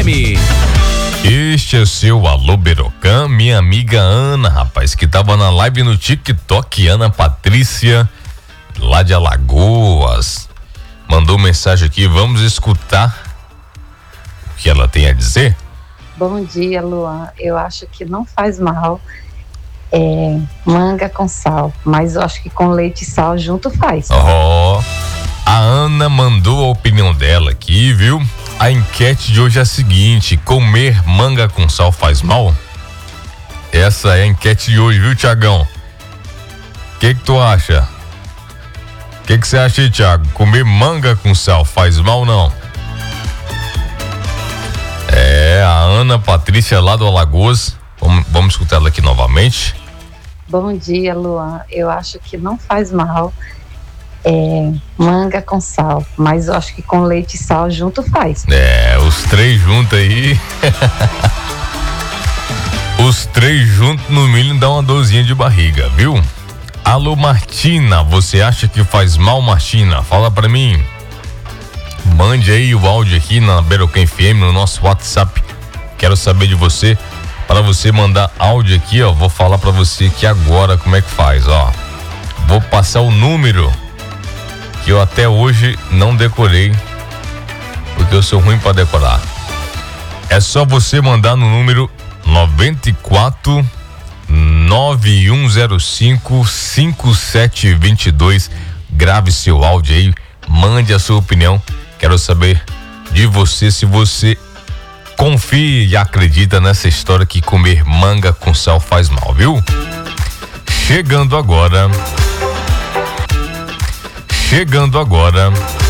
FM. Este é o seu Alô Berocan, minha amiga Ana, rapaz, que tava na live no TikTok, Ana Patrícia, lá de Alagoas, mandou mensagem aqui, vamos escutar o que ela tem a dizer? Bom dia, Luan. Eu acho que não faz mal manga com sal, mas eu acho que com leite e sal junto faz. A Ana mandou a opinião dela aqui, viu? A enquete de hoje é a seguinte: comer manga com sal faz mal? Essa é a enquete de hoje, viu, Tiagão? O que tu acha? O que você acha aí, Tiago? Comer manga com sal faz mal ou não? A Ana Patrícia lá do Alagoas. Vamos escutar ela aqui novamente. Bom dia, Luan. Eu acho que não faz mal manga com sal, mas eu acho que com leite e sal junto faz. Os três juntos aí. Os três juntos no mínimo dá uma dorzinha de barriga, viu? Alô, Martina, você acha que faz mal, Martina? Fala pra mim. Mande aí o áudio aqui na Berocan FM, no nosso WhatsApp. Quero saber de você. Para você mandar áudio aqui, ó, vou falar pra você aqui agora como é que faz, ó. Vou passar o número que eu até hoje não decorei, porque eu sou ruim para decorar. É só você mandar no número 94 9105 5722. Grave seu áudio aí, mande a sua opinião. Quero saber de você se você confia e acredita nessa história que comer manga com sal faz mal, viu? Chegando agora